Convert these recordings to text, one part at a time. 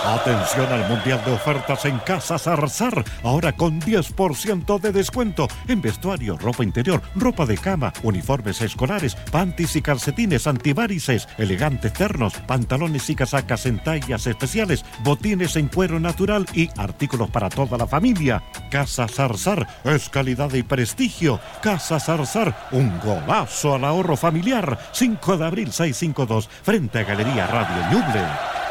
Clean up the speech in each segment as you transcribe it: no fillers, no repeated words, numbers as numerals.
Atención al Mundial de Ofertas en Casa Zarzar, ahora con 10% de descuento en vestuario, ropa interior, ropa de cama, uniformes escolares, panties y calcetines antivarices, elegantes ternos, pantalones y casacas en tallas especiales, botines en cuero natural y artículos para toda la familia. Casa Zarzar es calidad y prestigio. Casa Zarzar, un golazo al ahorro familiar. 5 de abril 652, frente a Galería Radio Ñuble.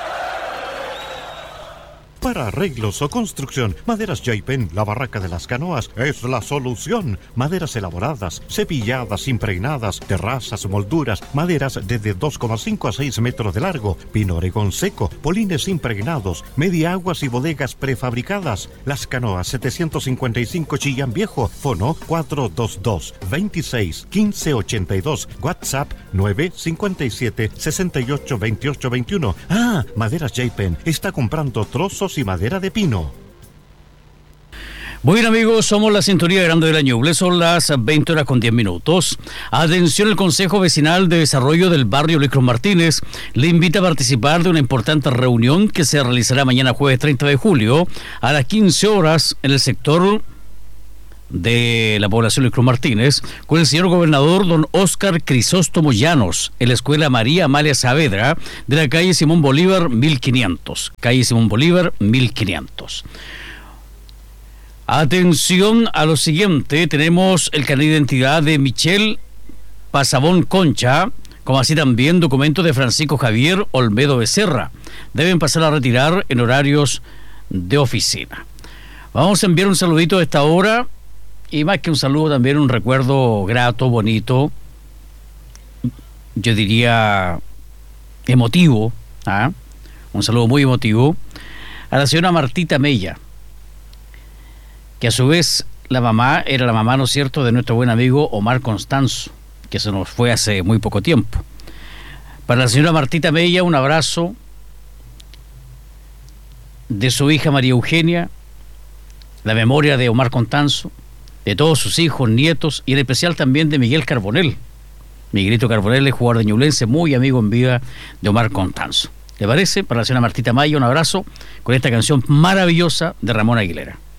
Para arreglos o construcción, Maderas Jaipen, la barraca de las canoas, es la solución. Maderas elaboradas, cepilladas, impregnadas, terrazas, molduras, maderas desde 2,5 a 6 metros de largo, pino oregón seco, polines impregnados, media aguas y bodegas prefabricadas. Las canoas 755 Chillán Viejo, fono 422 26 15 82, WhatsApp 957 68 28 21. Maderas Jaipen está comprando trozos y madera de pino. Bueno, amigos, somos la sintonía grande de la Ñuble, son las 20:10. Atención, el Consejo Vecinal de Desarrollo del barrio Luis Cruz Martínez le invita a participar de una importante reunión que se realizará mañana jueves 30 de julio a las 15 horas en el sector de la población Luis Cruz Martínez, con el señor gobernador don Óscar Crisóstomo Llanos, en la escuela María Amalia Saavedra de la calle Simón Bolívar 1500. Calle Simón Bolívar 1500. Atención a lo siguiente, tenemos el carnet de identidad de Michelle Pasabón Concha, como así también documentos de Francisco Javier Olmedo Becerra. Deben pasar a retirar en horarios de oficina. Vamos a enviar un saludito a esta hora. Y más que un saludo, también un recuerdo grato, bonito, yo diría emotivo, un saludo muy emotivo, a la señora Martita Mella, que a su vez era la mamá, ¿no es cierto?, de nuestro buen amigo Omar Constanzo, que se nos fue hace muy poco tiempo. Para la señora Martita Mella, un abrazo de su hija María Eugenia, la memoria de Omar Constanzo, de todos sus hijos, nietos, y en especial también de Miguel Carbonell. Miguelito Carbonell es jugador de Ñublense, muy amigo en vida de Omar Constanzo. ¿Le parece? Para la señora Martita Maya, un abrazo con esta canción maravillosa de Ramón Aguilera.